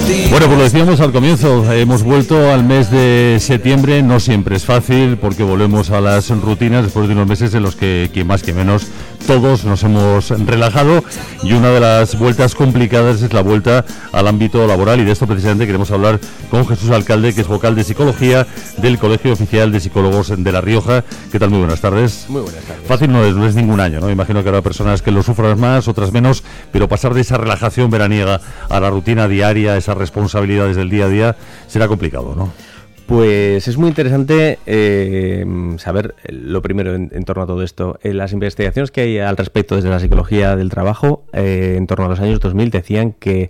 Bueno, pues lo decíamos al comienzo, hemos vuelto al mes de septiembre, no siempre es fácil porque volvemos a las rutinas después de unos meses en los que, quien más que menos, todos nos hemos relajado, y una de las vueltas complicadas es la vuelta al ámbito laboral, y de esto precisamente queremos hablar con Jesús Alcalde, que es vocal de Psicología del Colegio Oficial de Psicólogos de La Rioja. ¿Qué tal? Muy buenas tardes. Muy buenas tardes. Fácil no es ningún año, ¿no? Imagino que habrá personas que lo sufran más, otras menos, pero pasar de esa relajación veraniega a la rutina diaria, esas responsabilidades del día a día, será complicado, ¿no? Pues es muy interesante saber lo primero en torno a todo esto. Las investigaciones que hay al respecto desde la psicología del trabajo en torno a los años 2000 decían que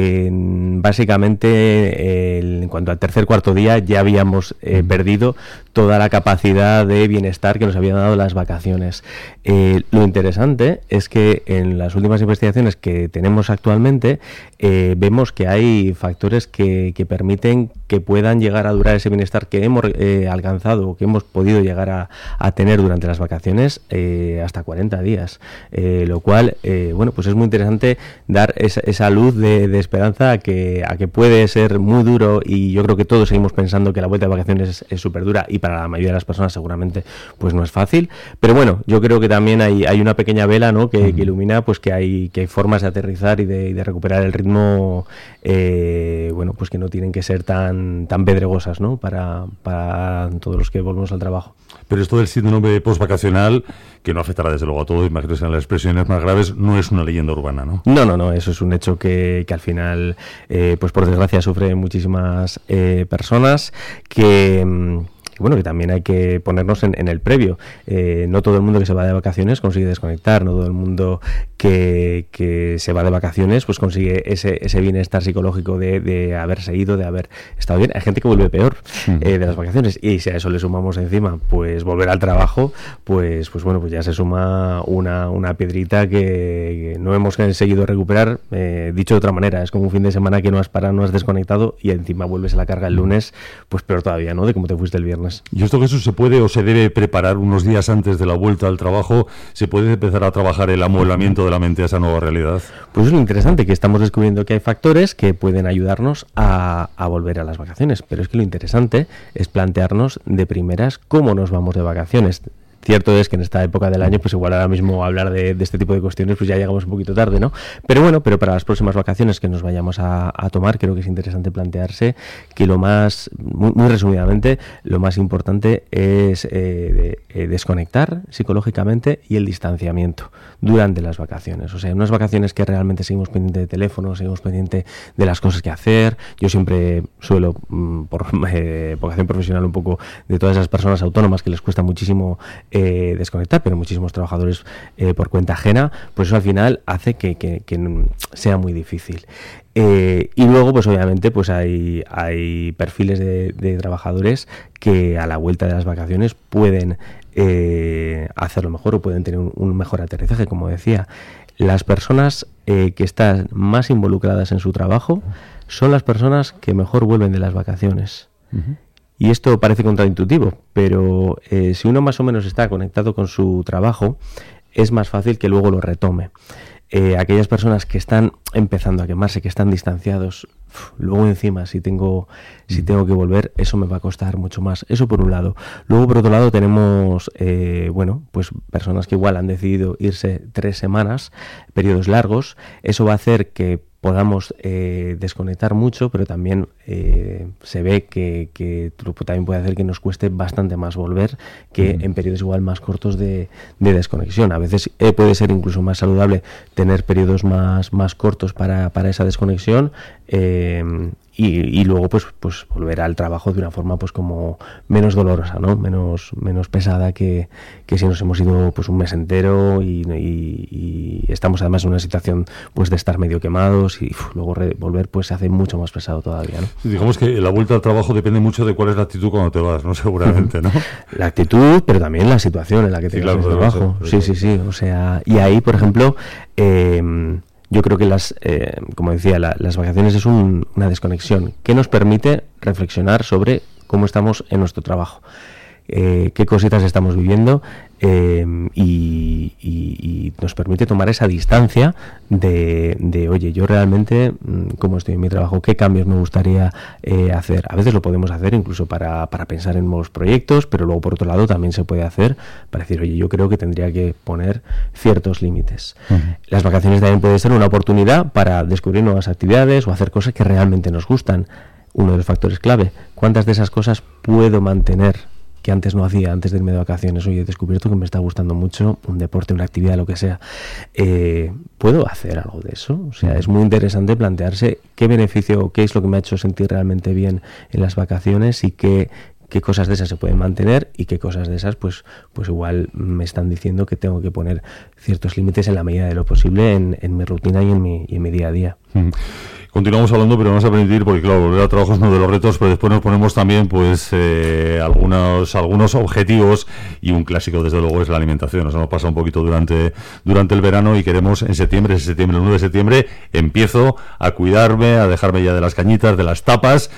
básicamente en cuanto al tercer cuarto día ya habíamos perdido toda la capacidad de bienestar que nos habían dado las vacaciones. Lo interesante es que en las últimas investigaciones que tenemos actualmente vemos que hay factores que permiten que puedan llegar a durar ese bienestar que hemos alcanzado o que hemos podido llegar a tener durante las vacaciones hasta 40 días, lo cual bueno, pues es muy interesante dar esa luz de esperanza a que puede ser muy duro, y yo creo que todos seguimos pensando que la vuelta de vacaciones es súper dura, y para la mayoría de las personas seguramente pues no es fácil, pero bueno, yo creo que también hay una pequeña vela, ¿no?, que ilumina pues que hay formas de aterrizar y de recuperar el ritmo, bueno, pues que no tienen que ser tan pedregosas, ¿no?, para todos los que volvemos al trabajo. Pero esto del síndrome postvacacional, que no afectará desde luego a todos, imagino que sean las expresiones más graves, no es una leyenda urbana, ¿no? No, eso es un hecho que al final, pues por desgracia, sufren muchísimas personas que... Bueno, que también hay que ponernos en el previo. No todo el mundo que se va de vacaciones consigue desconectar, no todo el mundo que se va de vacaciones pues consigue ese bienestar psicológico de haberse ido, de haber estado bien. Hay gente que vuelve peor de las vacaciones, y si a eso le sumamos encima pues volver al trabajo, pues bueno, pues ya se suma una piedrita que no hemos conseguido recuperar. Dicho de otra manera, es como un fin de semana que no has parado, no has desconectado, y encima vuelves a la carga el lunes, pues peor todavía, ¿no?, de cómo te fuiste el viernes. ¿Y esto, Jesús, se puede o se debe preparar unos días antes de la vuelta al trabajo? ¿Se puede empezar a trabajar el amueblamiento de la mente a esa nueva realidad? Pues es lo interesante, que estamos descubriendo que hay factores que pueden ayudarnos a volver a las vacaciones, pero es que lo interesante es plantearnos de primeras cómo nos vamos de vacaciones. Cierto es que en esta época del año, pues igual ahora mismo hablar de este tipo de cuestiones, pues ya llegamos un poquito tarde, ¿no? Pero bueno, para las próximas vacaciones que nos vayamos a tomar, creo que es interesante plantearse que muy resumidamente, lo más importante es desconectar psicológicamente, y el distanciamiento durante las vacaciones. O sea, unas vacaciones que realmente seguimos pendiente de teléfono, seguimos pendiente de las cosas que hacer. Yo siempre suelo, por vocación profesional, un poco de todas esas personas autónomas que les cuesta muchísimo desconectar, pero muchísimos trabajadores por cuenta ajena, pues eso al final hace que sea muy difícil. Y luego, pues obviamente, pues hay perfiles de trabajadores que a la vuelta de las vacaciones pueden hacerlo mejor, o pueden tener un mejor aterrizaje, como decía. Las personas que están más involucradas en su trabajo son las personas que mejor vuelven de las vacaciones. Y esto parece contraintuitivo, pero si uno más o menos está conectado con su trabajo, es más fácil que luego lo retome. Aquellas personas que están empezando a quemarse, que están distanciados, luego encima si tengo que volver, eso me va a costar mucho más. Eso por un lado. Luego por otro lado tenemos bueno, pues personas que igual han decidido irse 3 semanas, periodos largos. Eso va a hacer que podamos desconectar mucho, pero también se ve que también puede hacer que nos cueste bastante más volver que en periodos igual más cortos de desconexión. A veces puede ser incluso más saludable tener periodos más cortos para esa desconexión, y luego pues volver al trabajo de una forma pues como menos dolorosa, ¿no? Menos pesada que si nos hemos ido pues un mes entero y estamos además en una situación pues de estar medio quemados, y luego volver pues se hace mucho más pesado todavía, ¿no? Digamos que la vuelta al trabajo depende mucho de cuál es la actitud cuando te vas, ¿no? Seguramente, ¿no? La actitud, pero también la situación en la que te vas al trabajo. Sí. O sea, y ahí, por ejemplo, yo creo que como decía, las vacaciones es una desconexión que nos permite reflexionar sobre cómo estamos en nuestro trabajo. qué cositas estamos viviendo, y nos permite tomar esa distancia de oye, yo realmente, cómo estoy en mi trabajo, qué cambios me gustaría hacer. A veces lo podemos hacer incluso para pensar en nuevos proyectos, pero luego por otro lado también se puede hacer para decir, oye, yo creo que tendría que poner ciertos límites. Las vacaciones también puede ser una oportunidad para descubrir nuevas actividades o hacer cosas que realmente nos gustan. Uno de los factores clave, ¿cuántas de esas cosas puedo mantener que antes no hacía, antes de irme de vacaciones? Oye, he descubierto que me está gustando mucho un deporte, una actividad, lo que sea. ¿Puedo hacer algo de eso? O sea, es muy interesante plantearse qué beneficio, qué es lo que me ha hecho sentir realmente bien en las vacaciones y qué cosas de esas se pueden mantener y qué cosas de esas pues igual me están diciendo que tengo que poner ciertos límites en la medida de lo posible en mi rutina y en mi día a día. Continuamos hablando, pero vamos a permitir, porque claro, volver a trabajo es uno de los retos, pero después nos ponemos también pues algunos objetivos, y un clásico desde luego es la alimentación. Nos hemos pasado un poquito durante el verano y queremos el 1 de septiembre, empiezo a cuidarme, a dejarme ya de las cañitas, de las tapas,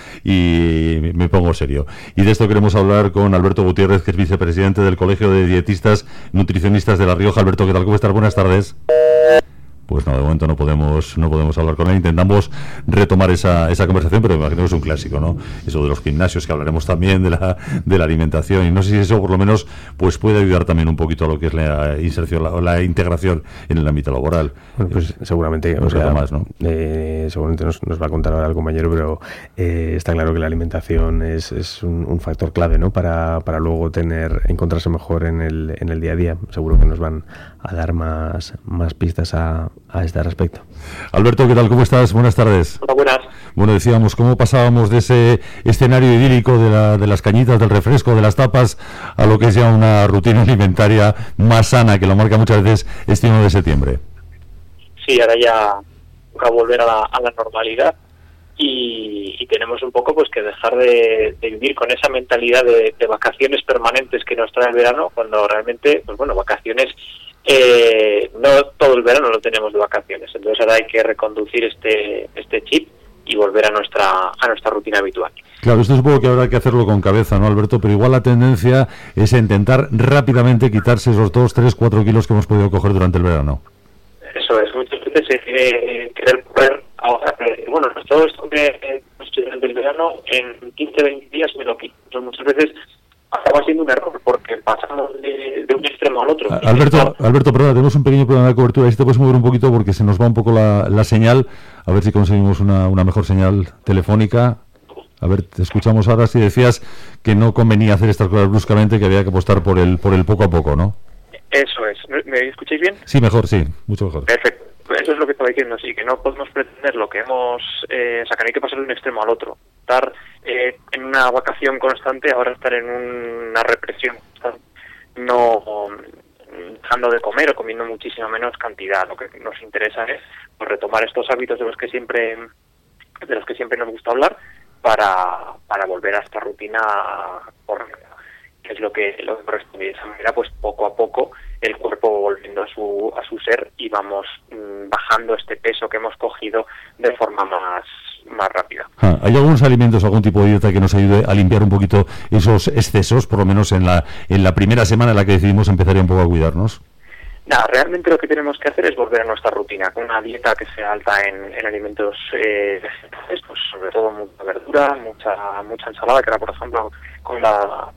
y me pongo serio. Y de esto queremos hablar con Alberto Gutiérrez, que es vicepresidente del Colegio de Dietistas Nutricionistas de La Rioja. Alberto, ¿qué tal? ¿Cómo estás? Buenas tardes. Pues no, de momento no podemos hablar con él. Intentamos retomar esa conversación, pero me imagino que es un clásico, ¿no? Eso de los gimnasios, que hablaremos también de la alimentación, y no sé si eso por lo menos pues puede ayudar también un poquito a lo que es la inserción, la integración en el ámbito laboral. Bueno, pues seguramente, más, ¿no? Seguramente nos va a contar ahora el compañero, pero está claro que la alimentación es un factor clave, ¿no? Para luego encontrarse mejor en el día a día. Seguro que nos van a dar más pistas a este respecto. Alberto, ¿qué tal? ¿Cómo estás? Buenas tardes. Hola, buenas. Bueno, decíamos, ¿cómo pasábamos de ese escenario idílico de las cañitas, del refresco, de las tapas, a lo que es ya una rutina alimentaria más sana, que lo marca muchas veces este 1 de septiembre? Sí, ahora ya toca volver a la normalidad, y tenemos un poco pues que dejar de vivir con esa mentalidad de vacaciones permanentes que nos trae el verano, cuando realmente, pues bueno, vacaciones... no todo el verano lo tenemos de vacaciones. Entonces ahora hay que reconducir este chip y volver a nuestra rutina habitual. Claro, esto supongo que habrá que hacerlo con cabeza, ¿no, Alberto? Pero igual la tendencia es intentar rápidamente quitarse esos 2, 3, 4 kilos que hemos podido coger durante el verano. Eso es, muchas veces se quiere querer correr ahora. Bueno, todo esto que durante el verano en 15, 20 días me lo quito. Entonces muchas veces acaba siendo un error, porque pasamos de un extremo al otro. Alberto, perdona, tenemos un pequeño problema de cobertura. Si te puedes mover un poquito, porque se nos va un poco la señal. A ver si conseguimos una mejor señal telefónica. A ver, te escuchamos ahora. Si decías que no convenía hacer estas cosas bruscamente, que había que apostar por el poco a poco, ¿no? Eso es. ¿Me escucháis bien? Sí, mejor, sí. Mucho mejor. Perfecto. Eso es lo que estaba diciendo, sí, que no podemos pretender lo que hemos... o sea, que no hay que pasar de un extremo al otro. Estar en una vacación constante, ahora estar en una represión, no dejando de comer o comiendo muchísima menos cantidad. Lo que nos interesa es pues retomar estos hábitos de los que siempre nos gusta hablar, para volver a esta rutina correcta, que es lo que corresponde. De esa manera, pues poco a poco el cuerpo volviendo a su ser, y vamos bajando este peso que hemos cogido de forma más rápida. ¿Hay algunos alimentos, algún tipo de dieta que nos ayude a limpiar un poquito esos excesos, por lo menos en la primera semana en la que decidimos empezar un poco a cuidarnos? Nada, realmente lo que tenemos que hacer es volver a nuestra rutina, con una dieta que sea alta en alimentos vegetales, pues sobre todo mucha verdura, mucha ensalada, que ahora por ejemplo con las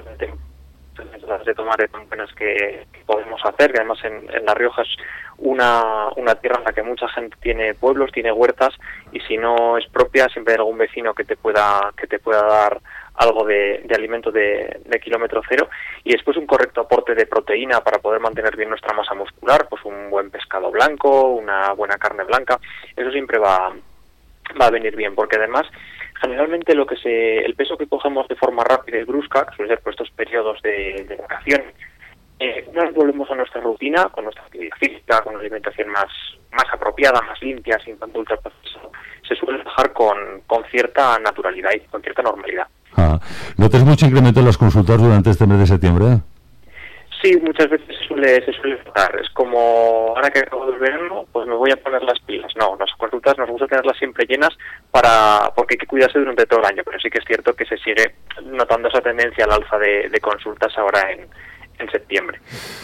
de tomate tan buenas que podemos hacer, que además en La Rioja es una tierra en la que mucha gente tiene pueblos, tiene huertas, y si no es propia siempre hay algún vecino que te pueda dar algo de alimento de kilómetro cero. Y después un correcto aporte de proteína para poder mantener bien nuestra masa muscular, pues un buen pescado blanco, una buena carne blanca. Eso siempre va a venir bien, porque además generalmente el peso que cogemos de forma rápida y brusca, que suele ser por estos periodos de vacaciones, una vez volvemos a nuestra rutina, con nuestra actividad física, con una alimentación más apropiada, más limpia, sin tanto ultraprocesado, se suele bajar con cierta naturalidad y con cierta normalidad. ¿Notas mucho incremento en las consultas durante este mes de septiembre? Sí, muchas veces se suele notar. Es como, ahora que acabo del verano, pues me voy a poner las pilas. No, las consultas nos gusta tenerlas siempre llenas porque hay que cuidarse durante todo el año, pero sí que es cierto que se sigue notando esa tendencia al alza de consultas ahora en septiembre.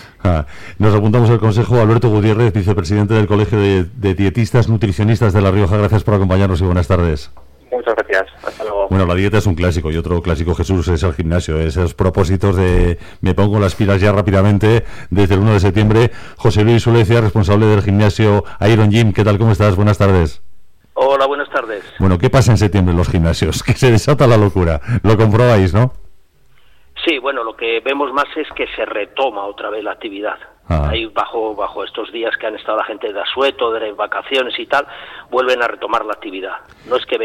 Nos apuntamos al consejo. Alberto Gutiérrez, vicepresidente del Colegio de Dietistas Nutricionistas de La Rioja, gracias por acompañarnos y buenas tardes. Muchas gracias, hasta luego. Bueno, la dieta es un clásico y otro clásico, Jesús, es el gimnasio, esos propósitos de me pongo las pilas ya rápidamente desde el 1 de septiembre. José Luis Ulecia, responsable del gimnasio Iron Gym, ¿qué tal, cómo estás? Buenas tardes. Hola, buenas tardes. Bueno, ¿qué pasa en septiembre en los gimnasios? Que se desata la locura, lo comprobáis, ¿no? Sí, bueno, lo que vemos más es que se retoma otra vez la actividad. Ahí bajo estos días que han estado la gente de asueto, de vacaciones y tal, vuelven a retomar la actividad. No es que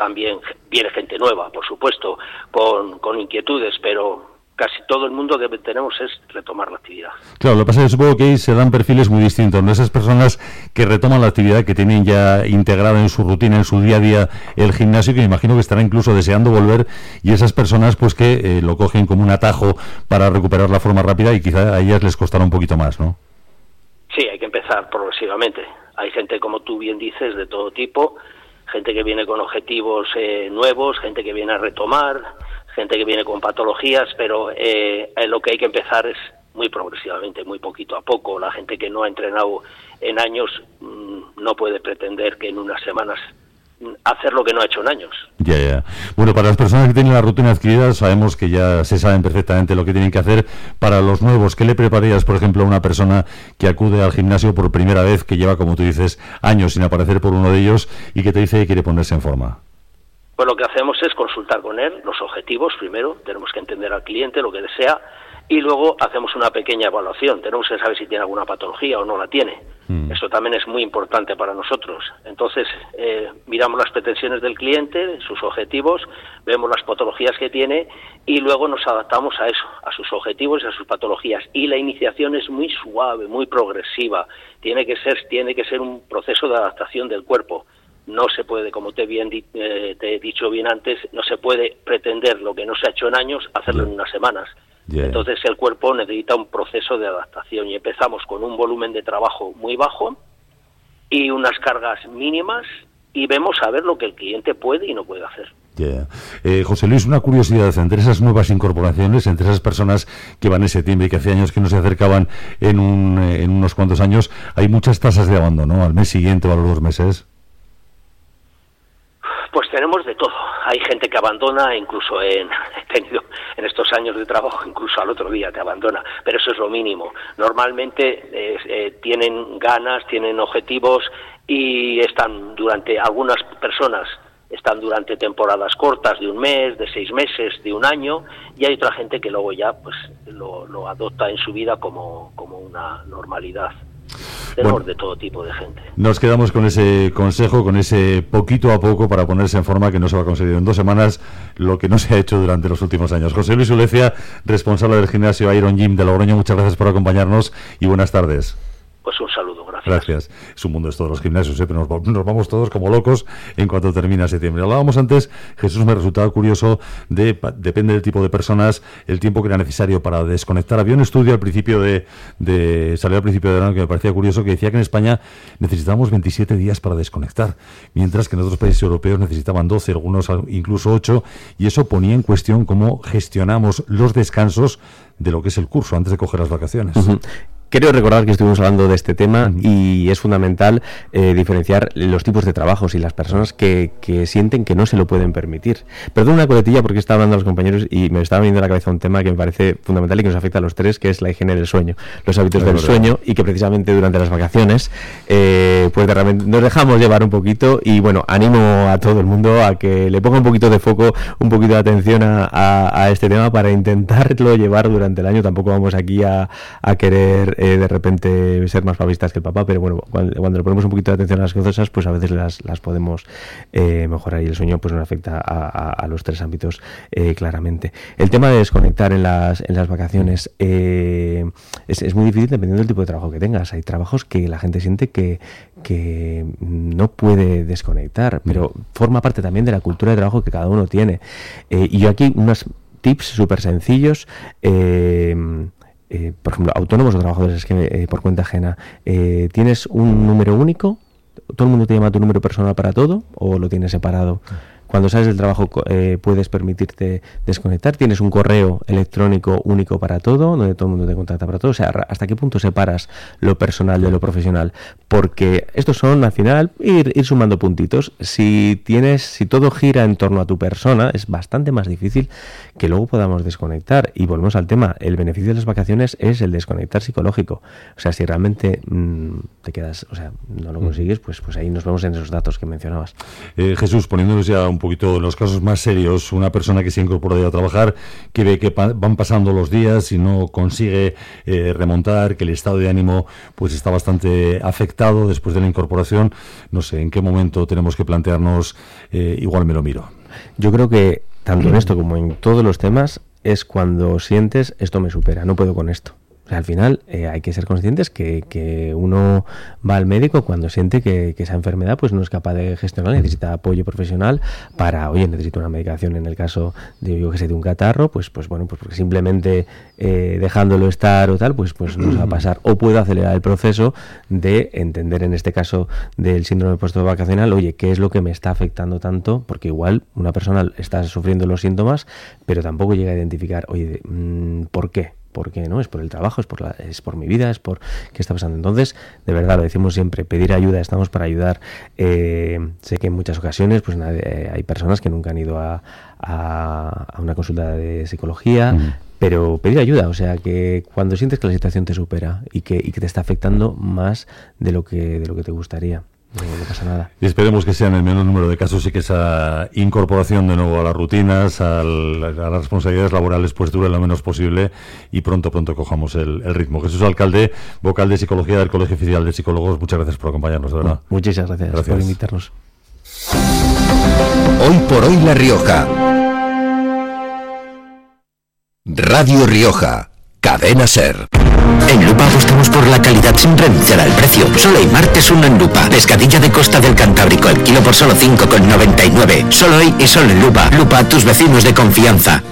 viene gente nueva, por supuesto, con inquietudes, pero casi todo el mundo que tenemos es retomar la actividad. Claro, lo que pasa es que supongo que ahí se dan perfiles muy distintos, ¿no? Esas personas que retoman la actividad, que tienen ya integrada en su rutina, en su día a día, el gimnasio, que me imagino que estarán incluso deseando volver, y esas personas pues que lo cogen como un atajo para recuperar la forma rápida y quizá a ellas les costará un poquito más, ¿no? Sí, hay que empezar progresivamente. Hay gente, como tú bien dices, de todo tipo, gente que viene con objetivos nuevos, gente que viene a retomar, gente que viene con patologías, pero lo que hay que empezar es muy progresivamente, muy poquito a poco. La gente que no ha entrenado en años no puede pretender que en unas semanas hacer lo que no ha hecho en años. Ya. Bueno, para las personas que tienen la rutina adquirida, sabemos que ya se saben perfectamente lo que tienen que hacer. Para los nuevos, ¿qué le prepararías, por ejemplo, a una persona que acude al gimnasio por primera vez, que lleva, como tú dices, años sin aparecer por uno de ellos y que te dice que quiere ponerse en forma? Pues lo que hacemos es consultar con él los objetivos. Primero tenemos que entender al cliente lo que desea y luego hacemos una pequeña evaluación. Tenemos que saber si tiene alguna patología o no la tiene. Eso también es muy importante para nosotros. Entonces miramos las pretensiones del cliente, sus objetivos, vemos las patologías que tiene y luego nos adaptamos a eso, a sus objetivos y a sus patologías. Y la iniciación es muy suave, muy progresiva. Tiene que ser un proceso de adaptación del cuerpo. No se puede, como te he dicho bien antes, no se puede pretender lo que no se ha hecho en años, hacerlo en unas semanas. Entonces el cuerpo necesita un proceso de adaptación y empezamos con un volumen de trabajo muy bajo y unas cargas mínimas y vemos a ver lo que el cliente puede y no puede hacer. José Luis, una curiosidad, entre esas nuevas incorporaciones, entre esas personas que van en septiembre y que hace años que no se acercaban en unos cuantos años, hay muchas tasas de abandono al mes siguiente o a los 2 meses. Pues tenemos de todo. Hay gente que abandona, incluso he tenido en estos años de trabajo, incluso al otro día te abandona, pero eso es lo mínimo. Normalmente tienen ganas, tienen objetivos y algunas personas están durante temporadas cortas de 1 mes, de 6 meses, de 1 año, y hay otra gente que luego ya pues lo adopta en su vida como una normalidad. Tenemos de todo tipo de gente. Nos quedamos con ese consejo, con ese poquito a poco para ponerse en forma, que no se va a conseguir en 2 semanas lo que no se ha hecho durante los últimos años. José Luis Ulecia, responsable del gimnasio Iron Gym de Logroño, muchas gracias por acompañarnos y buenas tardes. Pues un saludo, gracias. Gracias. Es un mundo esto de los gimnasios, pero nos vamos todos como locos en cuanto termina septiembre. Hablábamos antes, Jesús, me resultaba curioso, depende del tipo de personas, el tiempo que era necesario para desconectar. Había un estudio al principio salió al principio de verano que me parecía curioso, que decía que en España necesitábamos 27 días para desconectar, mientras que en otros países europeos necesitaban 12, algunos incluso 8, y eso ponía en cuestión cómo gestionamos los descansos de lo que es el curso antes de coger las vacaciones. Quiero recordar que estuvimos hablando de este tema y es fundamental diferenciar los tipos de trabajos y las personas que sienten que no se lo pueden permitir. Perdón una coletilla porque estaba hablando a los compañeros y me estaba viniendo a la cabeza un tema que me parece fundamental y que nos afecta a los tres, que es la higiene del sueño, los hábitos del sueño, y que precisamente durante las vacaciones pues de repente nos dejamos llevar un poquito. Y bueno, animo a todo el mundo a que le ponga un poquito de foco, un poquito de atención a este tema para intentarlo llevar durante el año. Tampoco vamos aquí a querer de repente ser más pavistas que el papá, pero bueno, cuando le ponemos un poquito de atención a las cosas, pues a veces las podemos mejorar, y el sueño pues nos afecta a los 3 ámbitos claramente. El tema de desconectar en las vacaciones es muy difícil dependiendo del tipo de trabajo que tengas. Hay trabajos que la gente siente que no puede desconectar, pero forma parte también de la cultura de trabajo que cada uno tiene. Y yo aquí unos tips súper sencillos. por ejemplo, autónomos o trabajadores por cuenta ajena, ¿tienes un número único? ¿Todo el mundo te llama tu número personal para todo o lo tienes separado? Cuando sales del trabajo puedes permitirte desconectar. ¿Tienes un correo electrónico único para todo, donde todo el mundo te contacta para todo? O sea, ¿hasta qué punto separas lo personal de lo profesional? Porque estos son, al final, ir sumando puntitos. Si todo gira en torno a tu persona, es bastante más difícil que luego podamos desconectar. Y volvemos al tema. El beneficio de las vacaciones es el desconectar psicológico. O sea, si realmente te quedas, o sea, no lo consigues, pues ahí nos vemos en esos datos que mencionabas. Jesús, poniéndonos ya un poquito en los casos más serios, una persona que se incorpora a trabajar, que ve que van pasando los días y no consigue remontar, que el estado de ánimo pues está bastante afectado después de la incorporación, no sé, ¿en qué momento tenemos que plantearnos igual me lo miro? Yo creo que tanto en esto como en todos los temas es cuando sientes esto me supera, no puedo con esto. O sea, al final hay que ser conscientes que uno va al médico cuando siente que esa enfermedad pues no es capaz de gestionar, necesita apoyo profesional necesito una medicación en el caso de, de un catarro, pues bueno, pues porque simplemente dejándolo estar o tal, pues no va a pasar. O puedo acelerar el proceso de entender, en este caso del síndrome postvacacional, oye, ¿qué es lo que me está afectando tanto? Porque igual una persona está sufriendo los síntomas, pero tampoco llega a identificar, oye, ¿por qué? ¿Por qué no? ¿Es por el trabajo? ¿Es por mi vida? ¿Es por qué está pasando? Entonces, de verdad, lo decimos siempre, pedir ayuda, estamos para ayudar. Sé que en muchas ocasiones pues hay personas que nunca han ido a una consulta de psicología, pero pedir ayuda, o sea, que cuando sientes que la situación te supera y que te está afectando más de lo que te gustaría. No pasa nada. Y esperemos que sea en el menor número de casos y que esa incorporación de nuevo a las rutinas, a las responsabilidades laborales, pues dure lo menos posible y pronto cojamos el ritmo. Jesús Alcalde, vocal de Psicología del Colegio Oficial de Psicólogos, muchas gracias por acompañarnos, de verdad. Muchísimas gracias por invitarnos. Hoy por hoy La Rioja. Radio Rioja. Cadena SER. En Lupa apostamos por la calidad sin renunciar al precio. Solo hay martes uno en Lupa. Pescadilla de costa del Cantábrico, el kilo por solo 5,99. Solo hoy y solo en Lupa. Lupa, tus vecinos de confianza.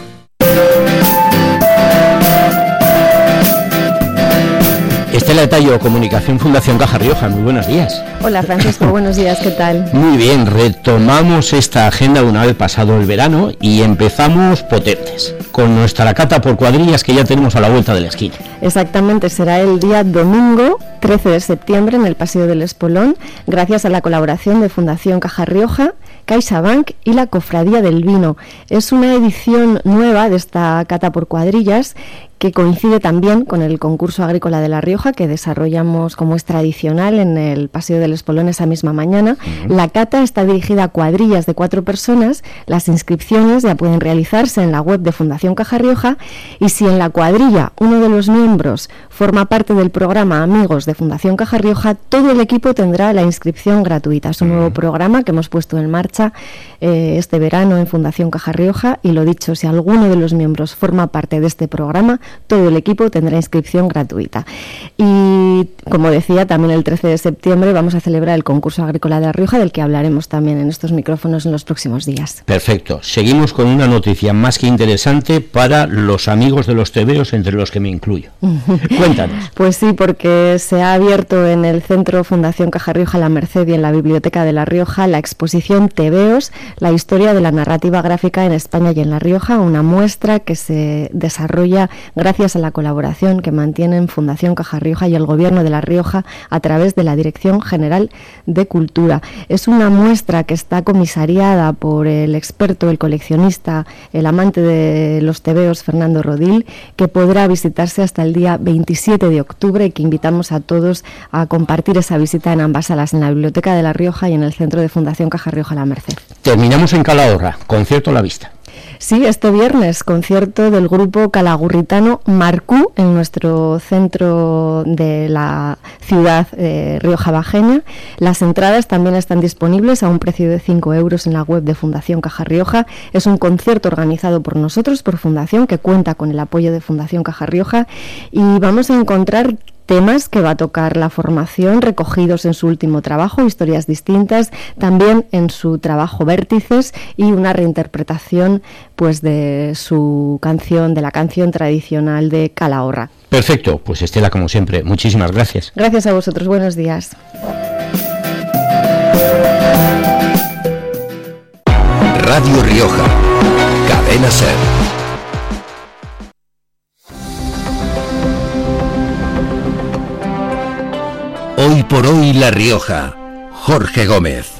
Estela de Tallo, Comunicación Fundación Caja Rioja, muy buenos días. Hola Francisco, buenos días, ¿qué tal? Muy bien, retomamos esta agenda una vez pasado el verano y empezamos potentes, con nuestra cata por cuadrillas que ya tenemos a la vuelta de la esquina. Exactamente, será el día domingo 13 de septiembre en el Paseo del Espolón, gracias a la colaboración de Fundación Caja Rioja, CaixaBank y la Cofradía del Vino. Es una edición nueva de esta cata por cuadrillas que coincide también con el concurso agrícola de La Rioja que desarrollamos como es tradicional en el Paseo del Espolón esa misma mañana. La cata está dirigida a cuadrillas de 4 personas. Las inscripciones ya pueden realizarse en la web de Fundación Caja Rioja y si en la cuadrilla uno de los miembros forma parte del programa Amigos de Fundación Caja Rioja, todo el equipo tendrá la inscripción gratuita. Es un nuevo programa que hemos puesto en marcha este verano en Fundación Caja Rioja y lo dicho, si alguno de los miembros forma parte de este programa, todo el equipo tendrá inscripción gratuita. Y como decía, también el 13 de septiembre vamos a celebrar el concurso agrícola de La Rioja, del que hablaremos también en estos micrófonos en los próximos días. Perfecto. Seguimos con una noticia más que interesante para los amigos de los tebeos, entre los que me incluyo. Cuéntanos. Pues sí, porque se ha abierto en el Centro Fundación Caja Rioja La Merced y en la Biblioteca de La Rioja la exposición Tebeos, la historia de la narrativa gráfica en España y en La Rioja, una muestra que se desarrolla gracias a la colaboración que mantienen Fundación Caja Rioja y el Gobierno de La Rioja a través de la Dirección General de Cultura. Es una muestra que está comisariada por el experto, el coleccionista, el amante de los tebeos, Fernando Rodil, que podrá visitarse hasta el día 27 de octubre y que invitamos a todos a compartir esa visita en ambas salas, en la Biblioteca de La Rioja y en el Centro de Fundación Caja Rioja La Merced. Terminamos en Calahorra, concierto a la vista. Sí, este viernes, concierto del grupo calagurritano Marcú en nuestro centro de la ciudad riojabajeña. Las entradas también están disponibles a un precio de 5 euros en la web de Fundación Caja Rioja. Es un concierto organizado por nosotros, por Fundación, que cuenta con el apoyo de Fundación Caja Rioja y vamos a encontrar temas que va a tocar la formación recogidos en su último trabajo, historias distintas, también en su trabajo Vértices y una reinterpretación pues de su canción, de la canción tradicional de Calahorra. Perfecto, pues Estela, como siempre, muchísimas gracias. Gracias a vosotros, buenos días. Radio Rioja, Cadena SER. Hoy por hoy La Rioja, Jorge Gómez.